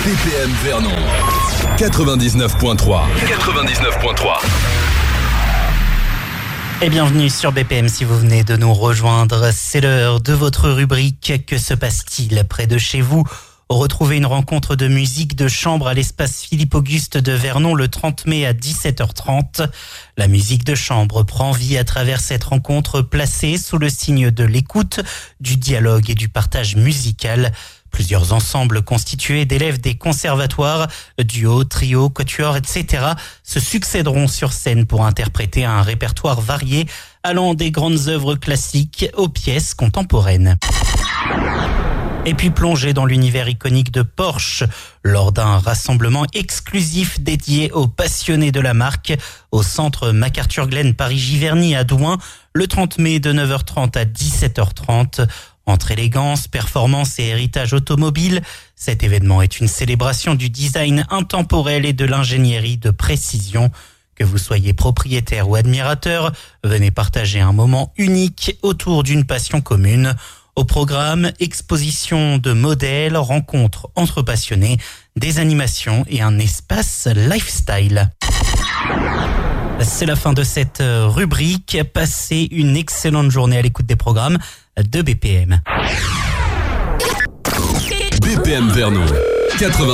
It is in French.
BPM Vernon 99.3. Et bienvenue sur BPM si vous venez de nous rejoindre. C'est l'heure de votre rubrique. Que se passe-t-il près de chez vous ? Retrouvez une rencontre de musique de chambre à l'espace Philippe-Auguste de Vernon le 30 mai à 17h30. La musique de chambre prend vie à travers cette rencontre placée sous le signe de l'écoute, du dialogue et du partage musical. Plusieurs ensembles constitués d'élèves des conservatoires, duos, trios, quatuors, etc. se succéderont sur scène pour interpréter un répertoire varié allant des grandes œuvres classiques aux pièces contemporaines. Et puis plonger dans l'univers iconique de Porsche lors d'un rassemblement exclusif dédié aux passionnés de la marque au centre MacArthur-Glen Paris-Giverny à Douin le 30 mai de 9h30 à 17h30. Entre élégance, performance et héritage automobile, cet événement est une célébration du design intemporel et de l'ingénierie de précision. Que vous soyez propriétaire ou admirateur, venez partager un moment unique autour d'une passion commune. Au programme, exposition de modèles, rencontres entre passionnés, des animations et un espace lifestyle. C'est la fin de cette rubrique. Passez une excellente journée à l'écoute des programmes de BPM. BPM Vernon 80.